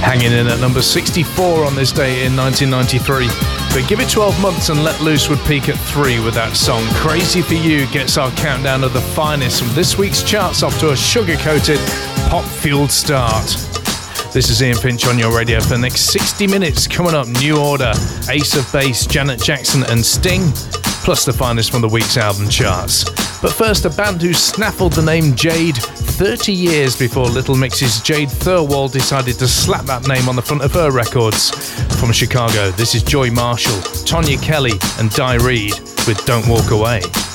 Hanging in at number 64 on this day in 1993. But give it 12 months and Let Loose would peak at 3 with that song. Crazy for You gets our countdown of the finest from this week's charts off to a sugar-coated, pop-fueled start. This is Ian Finch on your radio for the next 60 minutes. Coming up, New Order, Ace of Base, Janet Jackson and Sting, plus the finest from the week's album charts. But first, a band who snaffled the name Jade 30 years before Little Mix's Jade Thirlwall decided to slap that name on the front of her records. From Chicago, this is Joy Marshall, Tonya Kelly and Di Reed with Don't Walk Away.